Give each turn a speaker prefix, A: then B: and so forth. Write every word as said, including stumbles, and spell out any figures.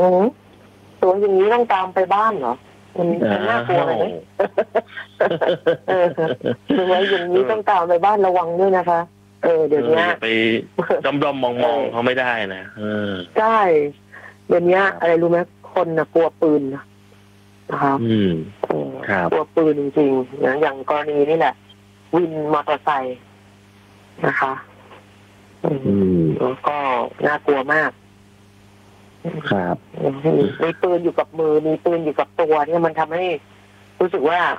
A: อือสวยอย่างนี้ต้องตามไปบ้านเหรอมันน่ากลัวเลยไหมเออสวยอย่างนี้ต้องตามไปบ้านระวังด้วยนะคะเออเดี๋ยวนี้
B: ไปด้อมด้อมมองมองเขาไม่ได้นะเออ
A: ใช่เดี๋ยวนี้อะไรรู้ไหมคนน่ะกลัวปืนนะคะ
B: อืม
A: กลัวปืนจริงๆนะอย่างกรณีนี่แหละวินมอเตอร์ไซค์นะคะอืมแล้วก็น่ากลัวมาก
B: ครับ
A: มีปืนอยู่กับมือมีปืนอยู่กับตัวเนี่ยมันทำให้รู้สึกว่า